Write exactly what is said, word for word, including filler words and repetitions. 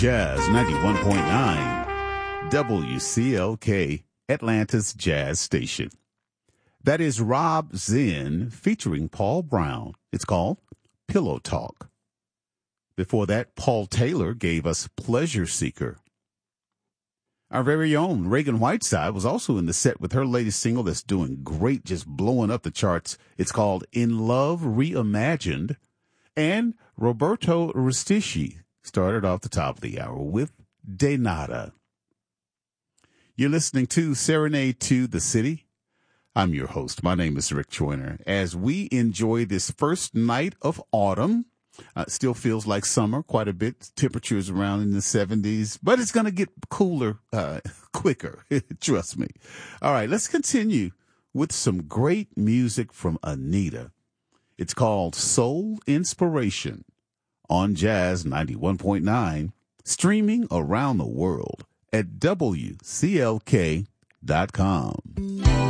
Jazz ninety-one point nine, W C L K, Atlanta's Jazz Station. That is Rob Zinn featuring Paul Brown. It's called Pillow Talk. Before that, Paul Taylor gave us Pleasure Seeker. Our very own Reagan Whiteside was also in the set with her latest single that's doing great, just blowing up the charts. It's called In Love Reimagined. And Roberto Rustici started off the top of the hour with De Nada. You're listening to Serenade to the City. I'm your host. My name is Rick Joyner. As we enjoy this first night of autumn, uh, it still feels like summer quite a bit. Temperatures around in the seventies, but it's going to get cooler uh, quicker. Trust me. All right, let's continue with some great music from Anita. It's called Soul Inspiration on Jazz ninety-one point nine, streaming around the world at W C L K dot com.